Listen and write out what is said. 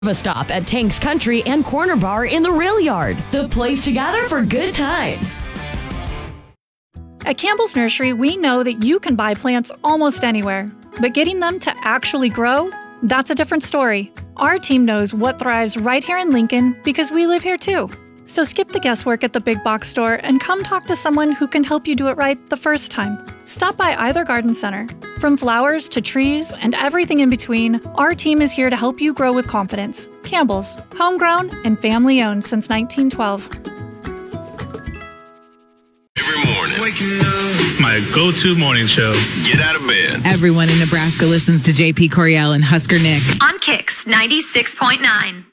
A stop at Tank's Country and Corner Bar in the Rail Yard, the place to gather for good times. At Campbell's Nursery, we know that you can buy plants almost anywhere, but getting them to actually grow, that's a different story. Our team knows what thrives right here in Lincoln because we live here too. So skip the guesswork at the big box store and come talk to someone who can help you do it right the first time. Stop by either garden center. From flowers to trees and everything in between, our team is here to help you grow with confidence. Campbell's, homegrown and family-owned since 1912. Every morning. Waking up. My go-to morning show. Get out of bed. Everyone in Nebraska listens to JP Coriel and Husker Nick. On Kicks 96.9.